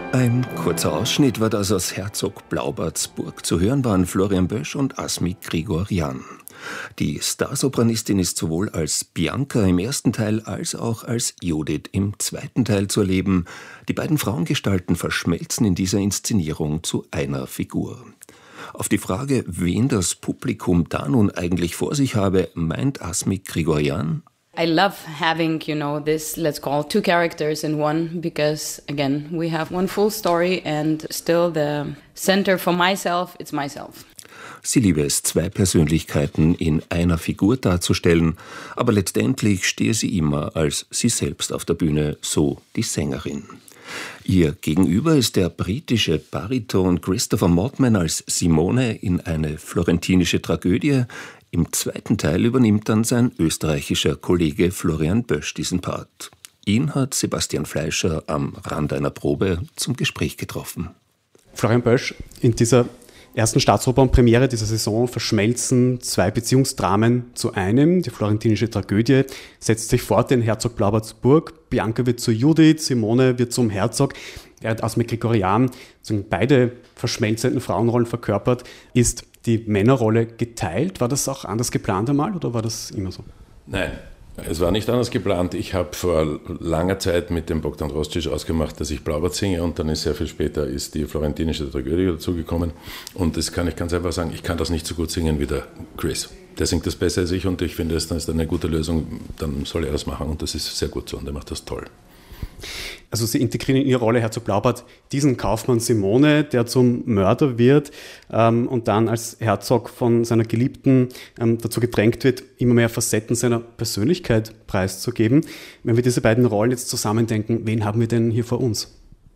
Ein kurzer Ausschnitt war das aus Herzog Blaubarts Burg. Zu hören waren Florian Bösch und Asmik Grigorian. Die Starsopranistin ist sowohl als Bianca im ersten Teil als auch als Judith im zweiten Teil zu erleben. Die beiden Frauengestalten verschmelzen in dieser Inszenierung zu einer Figur. Auf die Frage, wen das Publikum da nun eigentlich vor sich habe, meint Asmik Grigorian: I love having, this, let's call two characters in one, because, again, we have one full story and still the center for myself, it's myself. Sie liebe es, zwei Persönlichkeiten in einer Figur darzustellen, aber letztendlich stehe sie immer als sie selbst auf der Bühne, so die Sängerin. Ihr Gegenüber ist der britische Bariton Christopher Mottman als Simone in Eine florentinische Tragödie. Im zweiten Teil übernimmt dann sein österreichischer Kollege Florian Bösch diesen Part. Ihn hat Sebastian Fleischer am Rand einer Probe zum Gespräch getroffen. Florian Bösch, in dieser ersten Staatsopernpremiere dieser Saison verschmelzen zwei Beziehungsdramen zu einem. Die florentinische Tragödie setzt sich fort in Herzog Blaubarts Burg. Bianca wird zu Judith, Simone wird zum Herzog. Während Asmik Grigorian beide verschmelzenden Frauenrollen verkörpert, ist die Männerrolle geteilt. War das auch anders geplant einmal oder war das immer so? Nein, es war nicht anders geplant. Ich habe vor langer Zeit mit dem Bogdan Rostic ausgemacht, dass ich Blaubart singe, und dann ist sehr viel später die florentinische Tragödie dazugekommen. Und das kann ich ganz einfach sagen, ich kann das nicht so gut singen wie der Chris. Der singt das besser als ich, und ich finde, das ist eine gute Lösung. Dann soll er das machen, und das ist sehr gut so, und er macht das toll. Also Sie integrieren in Ihre Rolle, Herzog Blaubart, diesen Kaufmann Simone, der zum Mörder wird und dann als Herzog von seiner Geliebten dazu gedrängt wird, immer mehr Facetten seiner Persönlichkeit preiszugeben. Wenn wir diese beiden Rollen jetzt zusammendenken, wen haben wir denn hier vor uns?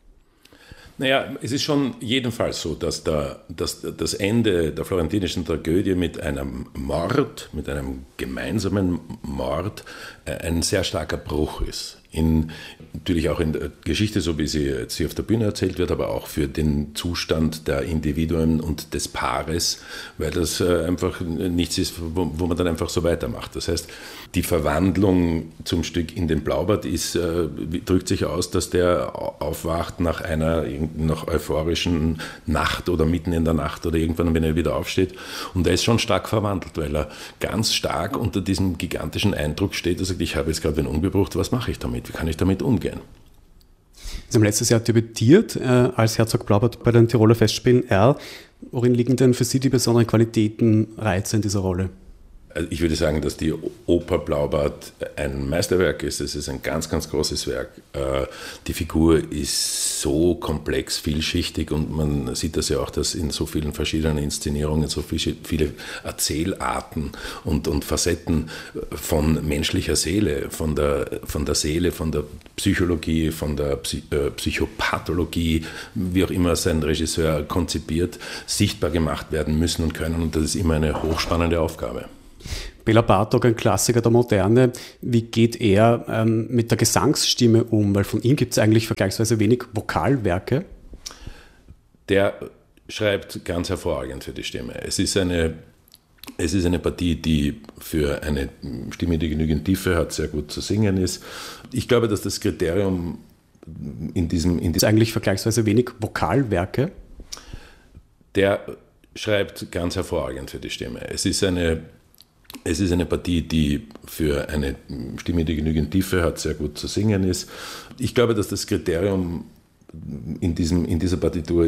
Naja, es ist schon jedenfalls so, dass das Ende der florentinischen Tragödie mit einem Mord, mit einem gemeinsamen Mord, ein sehr starker Bruch ist. Natürlich auch in der Geschichte, so wie sie jetzt hier auf der Bühne erzählt wird, aber auch für den Zustand der Individuen und des Paares, weil das einfach nichts ist, wo man dann einfach so weitermacht. Das heißt, die Verwandlung zum Stück in den Blaubart drückt sich aus, dass der aufwacht nach einer noch euphorischen Nacht oder mitten in der Nacht oder irgendwann, wenn er wieder aufsteht. Und er ist schon stark verwandelt, weil er ganz stark unter diesem gigantischen Eindruck steht. Er sagt, ich habe jetzt gerade den umgebracht, was mache ich damit? Wie kann ich damit umgehen? Sie haben letztes Jahr debütiert als Herzog Blaubart bei den Tiroler Festspielen R. Worin liegen denn für Sie die besonderen Qualitäten, Reize in dieser Rolle? Ich würde sagen, dass die Oper Blaubart ein Meisterwerk ist. Es ist ein ganz, ganz großes Werk. Die Figur ist so komplex, vielschichtig, und man sieht das ja auch, dass in so vielen verschiedenen Inszenierungen so viele Erzählarten und Facetten von menschlicher Seele, von der Seele, von der Psychologie, von der Psychopathologie, wie auch immer sein Regisseur konzipiert, sichtbar gemacht werden müssen und können. Und das ist immer eine hochspannende Aufgabe. Bela Bartók, ein Klassiker der Moderne. Wie geht er mit der Gesangsstimme um? Weil von ihm gibt es eigentlich vergleichsweise wenig Vokalwerke. Der schreibt ganz hervorragend für die Stimme. Es ist eine Partie, die für eine Stimme, die genügend Tiefe hat, sehr gut zu singen ist. Ich glaube, dass das Kriterium in diesem ist eigentlich vergleichsweise wenig Vokalwerke. Der schreibt ganz hervorragend für die Stimme. Es ist eine Partie, die für eine Stimme, die genügend Tiefe hat, sehr gut zu singen ist. Ich glaube, dass das Kriterium in dieser Partitur